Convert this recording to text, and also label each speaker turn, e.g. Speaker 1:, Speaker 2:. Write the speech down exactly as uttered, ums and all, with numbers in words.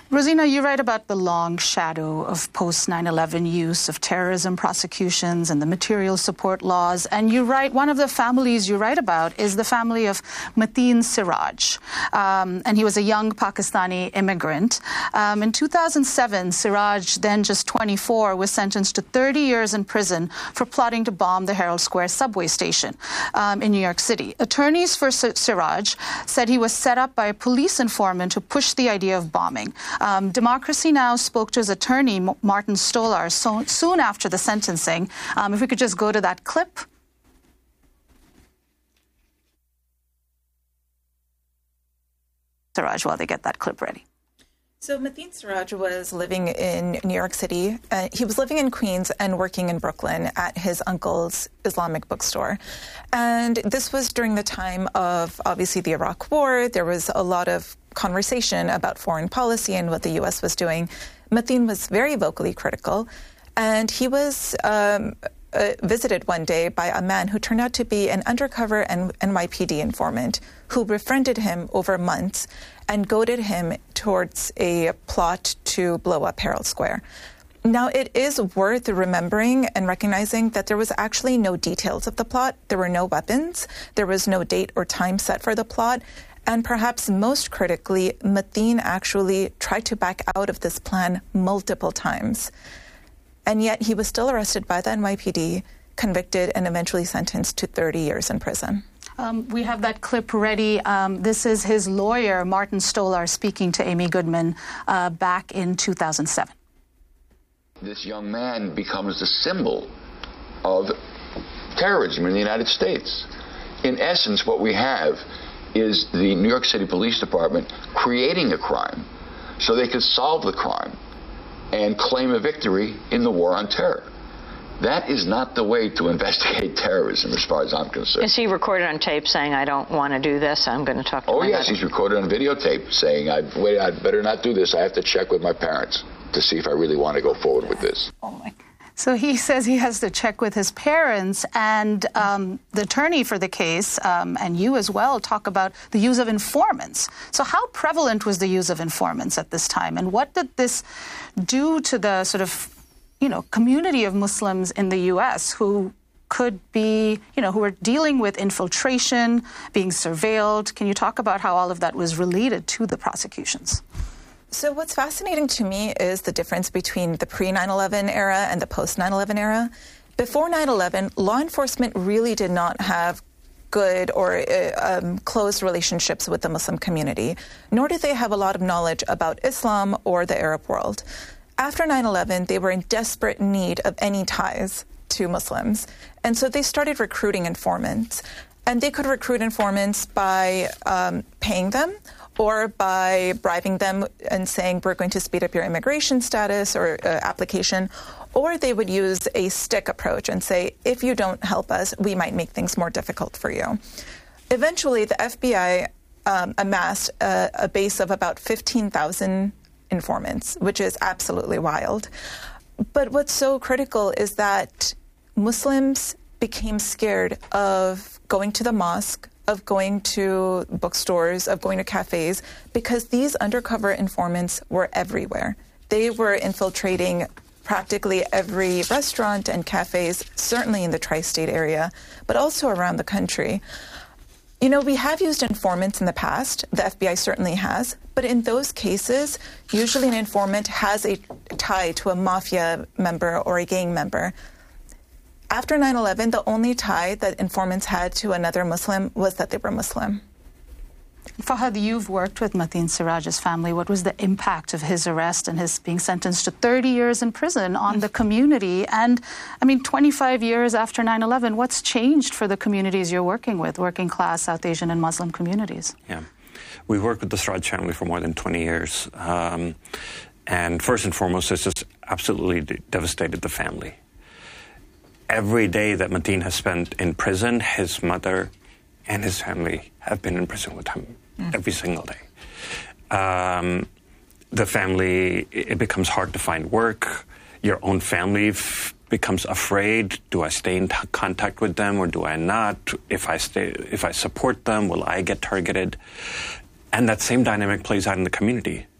Speaker 1: Rosina, you write about the long shadow of post nine eleven use of terrorism prosecutions and the material support laws. And you write, one of the families you write about is the family of Mateen Siraj. Um, and he was a young Pakistani immigrant. Um, in two thousand seven, Siraj, then just twenty-four, was sentenced to thirty years in prison for plotting to bomb the Herald Square subway station um, in New York City. Attorneys for Siraj said he was set up by a police informant who pushed the idea of bombing. Um, Democracy Now! Spoke to his attorney, Martin Stolar, so, soon after the sentencing. Um, if we could just go to that clip. Siraj, while they get that clip ready.
Speaker 2: So Mateen Siraj was living in New York City. Uh, he was living in Queens and working in Brooklyn at his uncle's Islamic bookstore. And this was during the time of, obviously, the Iraq War. There was a lot of conversation about foreign policy and what the U S was doing. Mateen was very vocally critical. And he was um, uh, visited one day by a man who turned out to be an undercover N Y P D informant who befriended him over months and goaded him towards a plot to blow up Herald Square. Now, it is worth remembering and recognizing that there was actually no details of the plot. There were no weapons. There was no date or time set for the plot. And perhaps most critically, Mateen actually tried to back out of this plan multiple times. And yet he was still arrested by the N Y P D, convicted, and eventually sentenced to thirty years in prison.
Speaker 1: Um, we have that clip ready. Um, this is his lawyer, Martin Stolar, speaking to Amy Goodman uh, back in two thousand seven.
Speaker 3: This young man becomes the symbol of terrorism in the United States. In essence, what we have is the New York City Police Department creating a crime so they could solve the crime and claim a victory in the war on terror. That is not the way to investigate terrorism, as far as I'm concerned.
Speaker 4: Is he recorded on tape saying, I don't want to do this, I'm going to talk to
Speaker 3: Oh,
Speaker 4: my
Speaker 3: yes,
Speaker 4: mother?
Speaker 3: He's recorded on videotape saying, I, wait, I'd better not do this. I have to check with my parents to see if I really want to go forward with this.
Speaker 1: Oh, my. So he says he has to check with his parents, and um, the attorney for the case, um, and you as well, talk about the use of informants. So how prevalent was the use of informants at this time, and what did this do to the sort of you know, community of Muslims in the U S who could be, you know, who were dealing with infiltration, being surveilled? Can you talk about how all of that was related to the prosecutions?
Speaker 2: So what's fascinating to me is the difference between the pre nine eleven era and the post nine eleven era. Before nine eleven, law enforcement really did not have good or uh, um, close relationships with the Muslim community, nor did they have a lot of knowledge about Islam or the Arab world. After nine eleven, they were in desperate need of any ties to Muslims. And so they started recruiting informants. And they could recruit informants by um, paying them or by bribing them and saying, we're going to speed up your immigration status or uh, application. Or they would use a stick approach and say, if you don't help us, we might make things more difficult for you. Eventually, the F B I um, amassed a, a base of about fifteen thousand informants, which is absolutely wild. But what's so critical is that Muslims became scared of going to the mosque, of going to bookstores, of going to cafes, because these undercover informants were everywhere. They were infiltrating practically every restaurant and cafes, certainly in the tri-state area, but also around the country. You know, we have used informants in the past. The F B I certainly has. But in those cases, usually an informant has a tie to a mafia member or a gang member. After nine eleven, the only tie that informants had to another Muslim was that they were Muslim.
Speaker 1: Fahad, you've worked with Mateen Siraj's family. What was the impact of his arrest and his being sentenced to thirty years in prison on the community? And, I mean, twenty-five years after nine eleven, what's changed for the communities you're working with, working class, South Asian and Muslim communities?
Speaker 5: Yeah. We've worked with the Siraj family for more than twenty years. Um, and first and foremost, it's just absolutely devastated the family. Every day that Mateen has spent in prison, his mother and his family have been in prison with him mm. every single day. Um, the family, it becomes hard to find work. Your own family f becomes afraid. Do I stay in contact with them or do I not? If I stay, if I support them, will I get targeted? And that same dynamic plays out in the community.